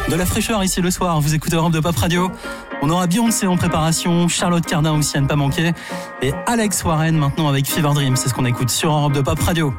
De la fraîcheur ici le soir, vous écoutez Europe de Pop Radio. On aura Beyoncé en préparation, Charlotte Cardin aussi à ne pas manquer, et Alex Warren maintenant avec Fever Dream, c'est ce qu'on écoute sur Europe de Pop Radio.